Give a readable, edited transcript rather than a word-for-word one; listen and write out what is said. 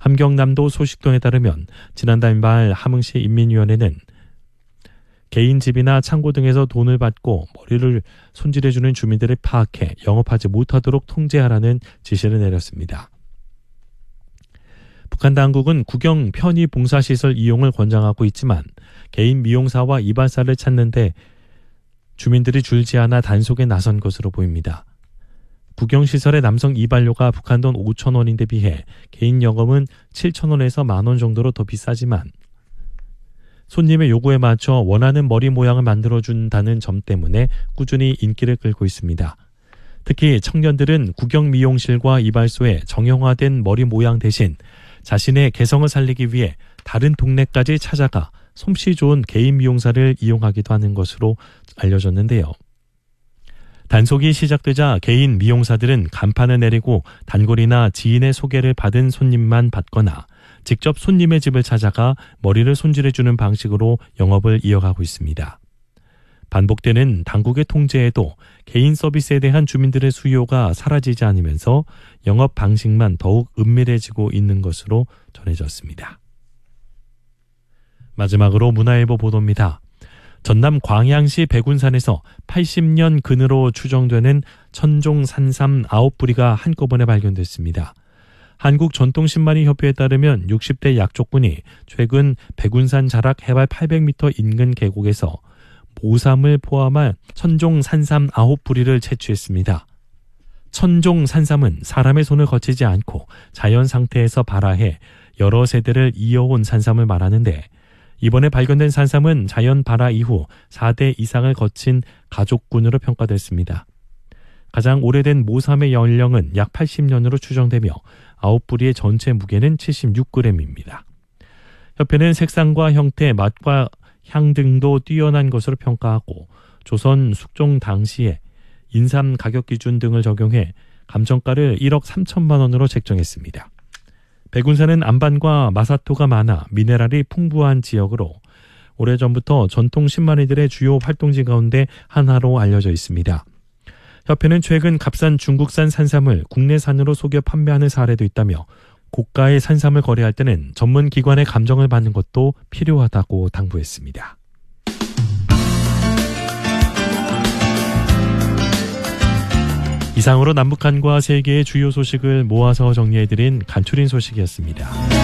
함경남도 소식통에 따르면 지난달 말 함흥시 인민위원회는 개인 집이나 창고 등에서 돈을 받고 머리를 손질해주는 주민들을 파악해 영업하지 못하도록 통제하라는 지시를 내렸습니다. 북한 당국은 국영 편의 봉사시설 이용을 권장하고 있지만 개인 미용사와 이발사를 찾는데 주민들이 줄지 않아 단속에 나선 것으로 보입니다. 국영시설의 남성 이발료가 북한 돈 5,000원인데 비해 개인 영업은 7,000원에서 만원 정도로 더 비싸지만 손님의 요구에 맞춰 원하는 머리 모양을 만들어준다는 점 때문에 꾸준히 인기를 끌고 있습니다. 특히 청년들은 국영 미용실과 이발소에 정형화된 머리 모양 대신 자신의 개성을 살리기 위해 다른 동네까지 찾아가 솜씨 좋은 개인 미용사를 이용하기도 하는 것으로 알려졌는데요. 단속이 시작되자 개인 미용사들은 간판을 내리고 단골이나 지인의 소개를 받은 손님만 받거나 직접 손님의 집을 찾아가 머리를 손질해주는 방식으로 영업을 이어가고 있습니다. 반복되는 당국의 통제에도 개인 서비스에 대한 주민들의 수요가 사라지지 않으면서 영업 방식만 더욱 은밀해지고 있는 것으로 전해졌습니다. 마지막으로 문화일보 보도입니다. 전남 광양시 백운산에서 80년 근으로 추정되는 천종 산삼 9뿌리가 한꺼번에 발견됐습니다. 한국전통신만이협회에 따르면 60대 약족군이 최근 백운산 자락 해발 800m 인근 계곡에서 모삼을 포함한 천종 산삼 9뿌리를 채취했습니다. 천종 산삼은 사람의 손을 거치지 않고 자연 상태에서 발화해 여러 세대를 이어온 산삼을 말하는데 이번에 발견된 산삼은 자연 발화 이후 4대 이상을 거친 가족군으로 평가됐습니다. 가장 오래된 모삼의 연령은 약 80년으로 추정되며 9뿌리의 전체 무게는 76g입니다. 협회는 색상과 형태, 맛과 향 등도 뛰어난 것으로 평가하고 조선 숙종 당시에 인삼 가격 기준 등을 적용해 감정가를 1억 3천만 원으로 책정했습니다. 백운산은 안반과 마사토가 많아 미네랄이 풍부한 지역으로 오래전부터 전통 신만이들의 주요 활동지 가운데 하나로 알려져 있습니다. 협회는 최근 값싼 중국산 산삼을 국내산으로 속여 판매하는 사례도 있다며 고가의 산삼을 거래할 때는 전문 기관의 감정을 받는 것도 필요하다고 당부했습니다. 이상으로 남북한과 세계의 주요 소식을 모아서 정리해드린 간추린 소식이었습니다.